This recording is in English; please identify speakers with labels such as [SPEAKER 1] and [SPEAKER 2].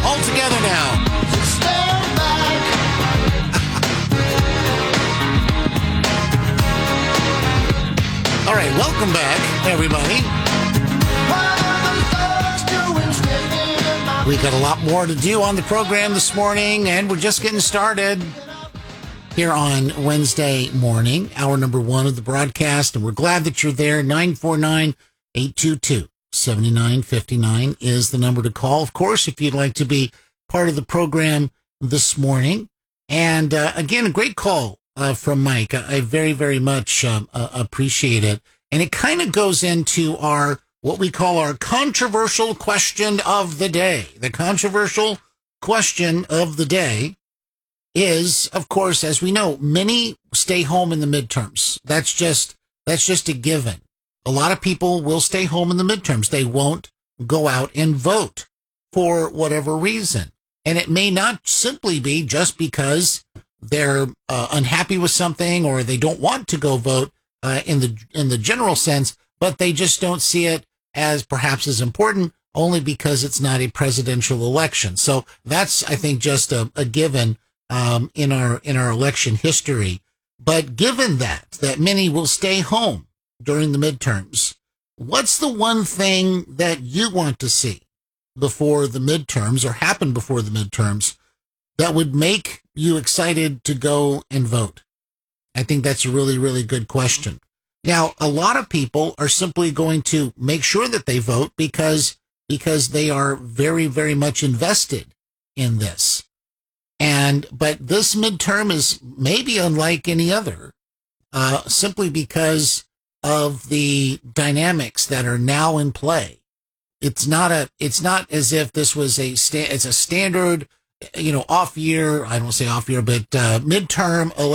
[SPEAKER 1] All together now. All right, welcome back, everybody. We've got a lot more to do on the program this morning, and we're just getting started here on Wednesday morning, hour number 1 of the broadcast, and we're glad that you're there. 949-822-7959 is the number to call. Of course, if you'd like to be part of the program this morning. And again, a great call from Mike. I very, very much appreciate it. And it kind of goes into our what we call our controversial question of the day. The controversial question of the day is, of course, as we know, many stay home in the midterms. That's just a given. A lot of people will stay home in the midterms. They won't go out and vote for whatever reason. And it may not simply be just because they're unhappy with something or they don't want to go vote in the general sense, but they just don't see it as perhaps as important only because it's not a presidential election. So that's, I think, just a given in our election history. But given that many will stay home during the midterms, what's the one thing that you want to see before the midterms or happen before the midterms that would make you excited to go and vote? I think that's a really, really good question. Now, a lot of people are simply going to make sure that they vote because they are very, very much invested in this. But this midterm is maybe unlike any other, simply because of the dynamics that are now in play. It's not as if this was it's a standard, off year, I don't say off year, but midterm election.